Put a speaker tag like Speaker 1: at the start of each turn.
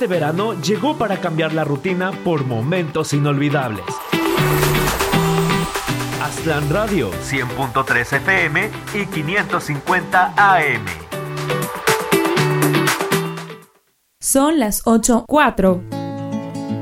Speaker 1: este verano llegó para cambiar la rutina por momentos inolvidables. Aztlán Radio, 100.3 FM y 550 AM.
Speaker 2: Son las 8:04.